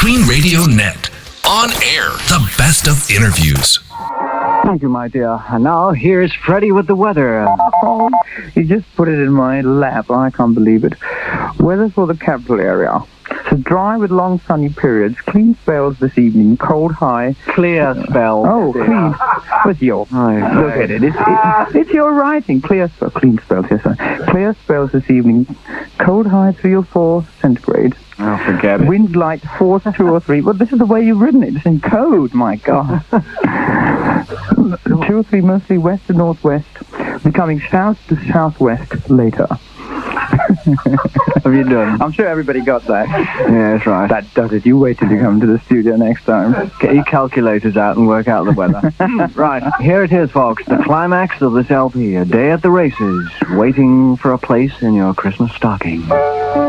Queen Radio Net. On air, the best of interviews. Thank you, my dear. And now, here's Freddie with the weather. Oh, you just put it in my lap. I can't believe it. Weather for the capital area. So dry with long sunny periods. Clean spells this evening. Cold high. Clear spell. Oh, clean. What's your... Look at it. It's your writing. Clear spell. Clean spells, yes, sir. Clear spells this evening. Cold high 3 or 4 centigrade. Oh, forget it. Wind light force 2 or 3. Well, this is the way you've written it. It's in code, my God. 2 or 3 mostly west to northwest, becoming south to southwest later. Have you done? I'm sure everybody got that. Yeah, that's right. That does it. You wait till you come to the studio next time. Get your calculators out and work out the weather. Right, here it is, folks. The climax of this LP. A day at the races, waiting for a place in your Christmas stocking.